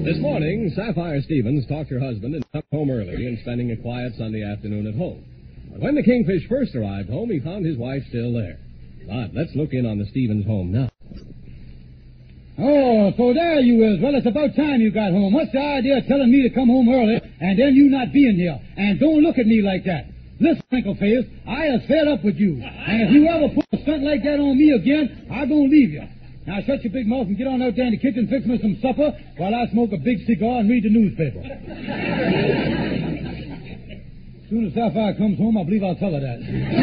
This morning, Sapphire Stevens talked her husband into coming home early and spending a quiet Sunday afternoon at home. But when the Kingfish first arrived home, he found his wife still there. But let's look in on the Stevens home now. Oh, so there you is. Well, it's about time you got home. What's the idea of telling me to come home early and then you not being here? And don't look at me like that. Listen, Wrinkleface, I is fed up with you. And if you ever put a stunt like that on me again, I'm going to leave you. Now shut your big mouth and get on out there in the kitchen and fix me some supper while I smoke a big cigar and read the newspaper. As soon as Sapphire comes home, I believe I'll tell her that.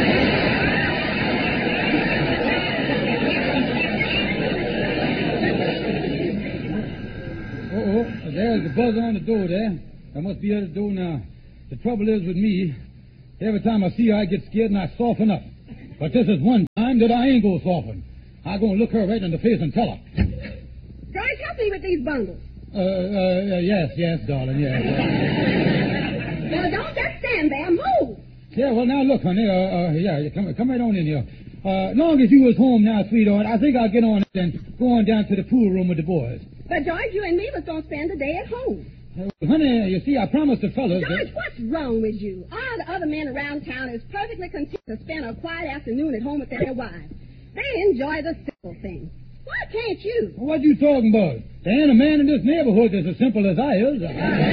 There's the buzzer on the door there. I must be at the door now. The trouble is with me, every time I see her, I get scared and I soften up. But this is one time that I ain't gonna soften. I'm gonna look her right in the face and tell her. George, help me with these bundles. Yes, darling, yes. Well, don't just stand there. Move. Yeah, well, now look, honey, come right on in here. Long as you was home now, sweetheart, I think I'll get on and go on down to the pool room with the boys. But, George, you and me was going to spend the day at home. Honey, you see, I promised the fellas... George, what's wrong with you? All the other men around town is perfectly content to spend a quiet afternoon at home with their wives. They enjoy the simple things. Why can't you? What you talking about? There ain't a man in this neighborhood that's as simple as I is.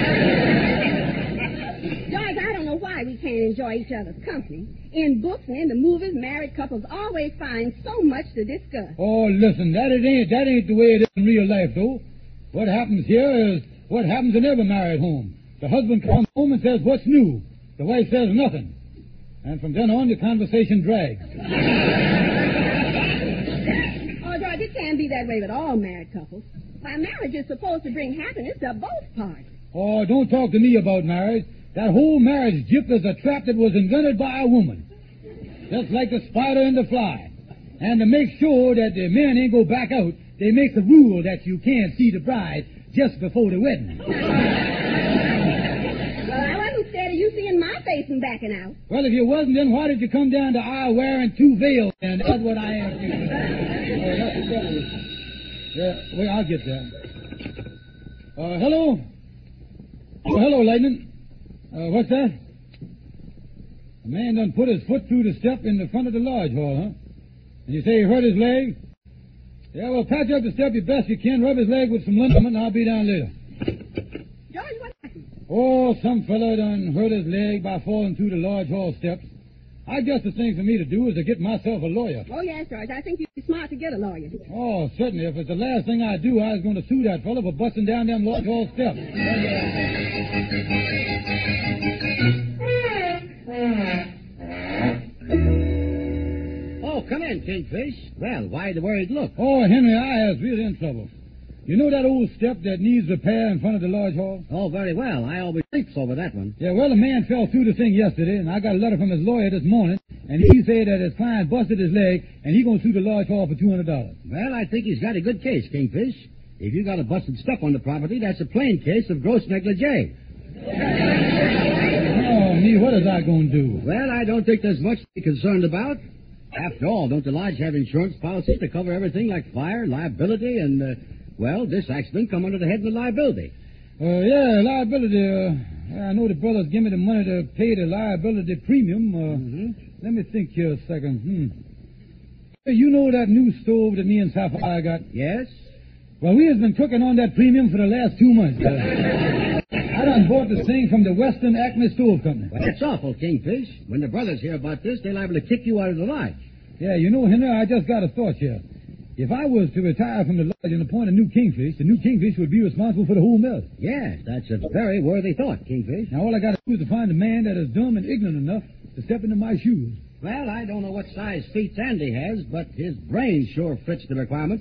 George, I don't know why we can't enjoy each other's company. In books and in the movies, married couples always find so much to discuss. Oh, listen, that ain't the way it is in real life, though. What happens here is what happens in every married home. The husband comes home and says, "What's new?" The wife says nothing. And from then on, the conversation drags. Oh, George, it can't be that way with all married couples. Why, marriage is supposed to bring happiness to both parties. Oh, don't talk to me about marriage. That whole marriage jip is a trap that was invented by a woman. Just like the spider and the fly. And to make sure that the men ain't go back out, they make the rule that you can't see the bride just before the wedding. Well, I wasn't scared of you seeing my face and backing out. Well, if you wasn't, then why did you come down to I wearing 2 veils? And that's what I am. Yeah, well, I'll get there. Hello? Oh, hello, Lightning. What's that? A man done put his foot through the step in the front of the lodge hall, huh? And you say he hurt his leg? Yeah, well, patch up the step as best you can, rub his leg with some liniment, and I'll be down later. George, what happened? Oh, some fellow done hurt his leg by falling through the lodge hall steps. I guess the thing for me to do is to get myself a lawyer. Oh, yes, George. I think you'd be smart to get a lawyer. Oh, certainly. If it's the last thing I do, I was going to sue that fellow for busting down them lodge hall steps. Oh, come in, Kingfish. Well, why the worried look? Oh, Henry, I was really in trouble. You know that old step that needs repair in front of the lodge hall? Oh, very well. I always thinks over that one. Yeah, well, a man fell through the thing yesterday, and I got a letter from his lawyer this morning, and he said that his client busted his leg, and he's going to sue the lodge hall for $200. Well, I think he's got a good case, Kingfish. If you got a busted step on the property, that's a plain case of gross negligee. Oh, me, what is I going to do? Well, I don't think there's much to be concerned about. After all, don't the lodge have insurance policies to cover everything like fire, liability, and, well, this accident come under the head of the liability. Yeah, liability. I know the brothers give me the money to pay the liability premium. Let me think here a second. Hey, you know that new stove that me and Sapphire got? Yes? Well, we has been cooking on that premium for the last 2 months. I done bought this thing from the Western Acme Stove Company. Well, that's awful, Kingfish. When the brothers hear about this, they're liable to kick you out of the lodge. Yeah, you know, Henry, I just got a thought here. If I was to retire from the lodge and appoint a new Kingfish, the new Kingfish would be responsible for the whole mill. Yes, that's a very worthy thought, Kingfish. Now, all I got to do is to find a man that is dumb and ignorant enough to step into my shoes. Well, I don't know what size feet Andy has, but his brain sure fits the requirements.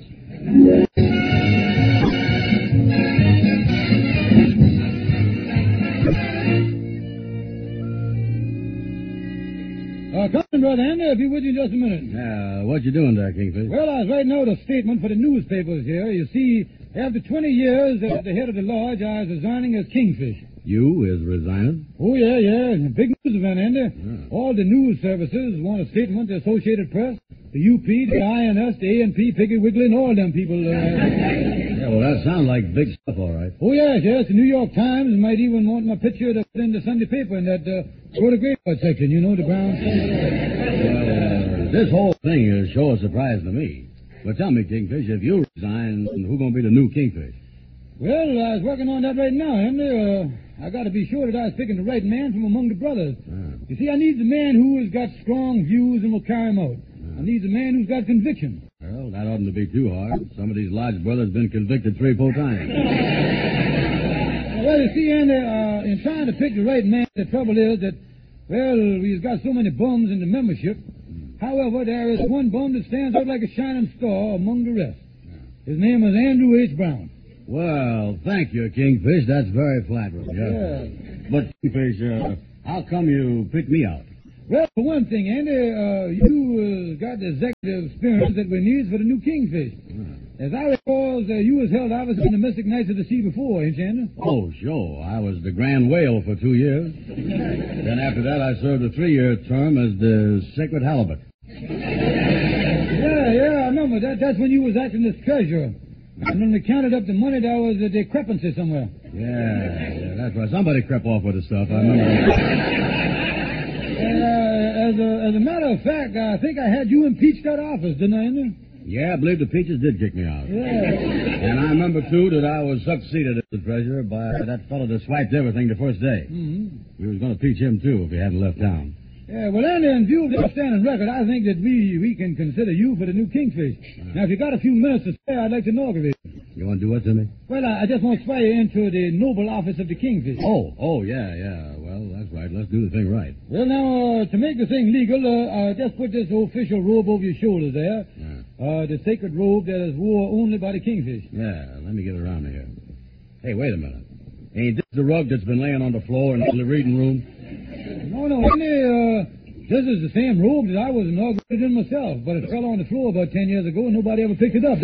Come in, Brother Andy. I'll be with you in just a minute. What you doing there, Kingfish? Well, I was writing out a statement for the newspapers here. You see, after 20 years at the head of the lodge, I was resigning as Kingfish. You is resigning? Oh, yeah. Big news event, Andy. All the news services want a statement, the Associated Press, the UP, the INS, the A&P, Piggly Wiggly, and all them people. Yeah, well, that's sounds like big stuff, all right. Oh, yes. The New York Times might even want my picture to put in the Sunday paper in that Florida graveyard section, you know, the ground. Well, this whole thing is sure a surprise to me. But tell me, Kingfish, if you resign, who's going to be the new Kingfish? Well, I was working on that right now, Henry. I got to be sure that I was picking the right man from among the brothers. You see, I need the man who has got strong views and will carry them out. I need the man who's got conviction. Well, that oughtn't to be too hard. Some of these Lodge brothers have been convicted 3-4 times. Well, you see, Andy, in trying to pick the right man, the trouble is that, well, we've got so many bums in the membership. However, there is one bum that stands out like a shining star among the rest. His name is Andrew H. Brown. Well, thank you, Kingfish. That's very flattering. Yeah. But, Kingfish, how come you picked me out? Well, for one thing, Andy, you got the executive experience that we need for the new Kingfish. As I recall, you was held office in the Mystic Knights of the Sea before, ain't you, Andy? Oh, sure. I was the Grand Whale for 2 years. Then after that, I served a 3-year term as the Sacred Halibut. Yeah, I remember. That's when you was acting as treasurer. And when they counted up the money, there was a discrepancy somewhere. Yeah, that's right. Somebody crept off with the stuff. I remember. As a matter of fact, I think I had you impeached out of office, didn't I, Andy? Yeah, I believe the Peaches did kick me out. Yeah. And I remember, too, that I was succeeded as the treasurer by that fellow that swiped everything the first day. Mm-hmm. We was going to impeach him, too, if he hadn't left town. Yeah, well, Andy, in view of the outstanding record, I think that we can consider you for the new Kingfish. Now, if you got a few minutes to spare, I'd like to inaugurate you. You want to do what to me? Well, I just want to swear you into the noble office of the Kingfish. Oh, yeah. Well, that's right. Let's do the thing right. Well, now, to make the thing legal, just put this official robe over your shoulders there. Yeah. The sacred robe that is worn only by the Kingfish. Yeah, let me get around here. Hey, wait a minute. Ain't this the rug that's been laying on the floor in the reading room? No, Andy, this is the same robe that I was inaugurated in myself, but it fell on the floor about 10 years ago and nobody ever picked it up.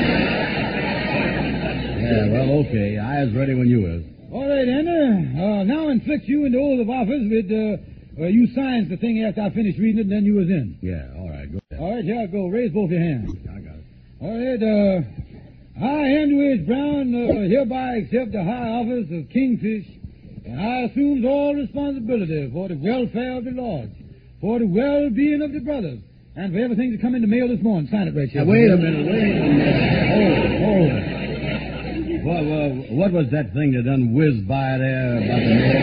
Yeah, well, okay. I is ready when you is. All right, Andy. Now inflict you in the oath of office with, you signs the thing after I finish reading it, and then you was in. Yeah, all right, go ahead. All right, here I go. Raise both your hands. I got it. All right, I, Andrew H. Brown, hereby accept the high office of Kingfish, and I assume all responsibility for the welfare of the Lodge, for the well-being of the brothers, and for everything that come in the mail this morning. Sign it right here. Now, wait a minute. Hold. What was that thing that done whizzed by there about the mail?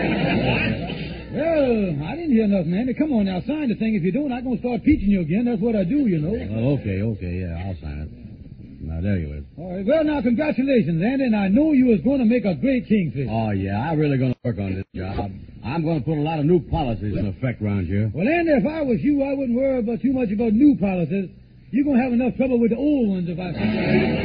Well, I didn't hear nothing, Andy. Come on now, sign the thing. If you don't, I'm going to start teaching you again. That's what I do, you know. Well, okay, yeah, I'll sign it. Now, there you is. All right, well, now, congratulations, Andy, and I know you was going to make a great Kingfish. Oh, yeah, I'm really going to work on this job. I'm going to put a lot of new policies in effect around here. Well, Andy, if I was you, I wouldn't worry about too much about new policies. You're going to have enough trouble with the old ones if I...